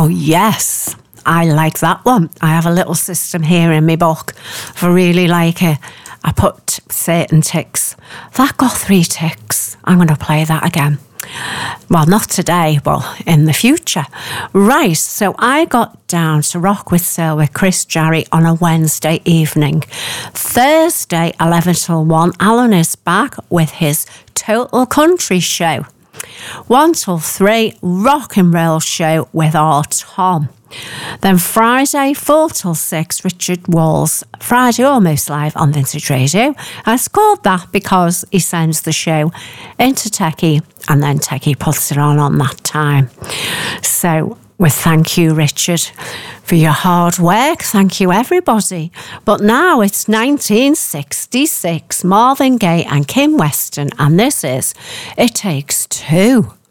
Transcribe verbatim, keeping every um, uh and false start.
Oh, yes. I like that one. I have a little system here in my book. If I really like it, I put certain ticks. That got three ticks. I'm going to play that again. Well, not today, but in the future. Right, so I got down to Rock with Soul with Chris Jarry on a Wednesday evening. Thursday, eleven till one, Alan is back with his Total Country show. one till three, Rock and Roll show with our Tom. Then Friday, four till six, Richard Walls. Friday Almost Live on Vintage Radio. I it's called that because he sends the show into Techie and then Techie puts it on on that time. So, we thank you, Richard, for your hard work. Thank you, everybody. But now it's nineteen sixty-six, Marvin Gaye and Kim Weston, and this is It Takes Two.